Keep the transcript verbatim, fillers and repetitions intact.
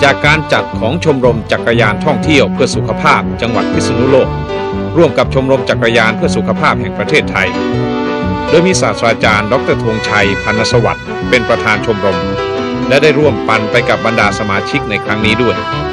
จากการจัดของชมรมจักรยานท่องเที่ยวเพื่อสุขภาพจังหวัดพิษณุโลกร่วมกับชมรมจักรยานเพื่อสุขภาพแห่งประเทศไทยโดยมีศาสตราจารย์ดร.ธงชัยพันสวัสดิ์เป็นประธานชมรมและได้ร่วมปั่นไปกับบรรดาสมาชิกในครั้งนี้ด้วย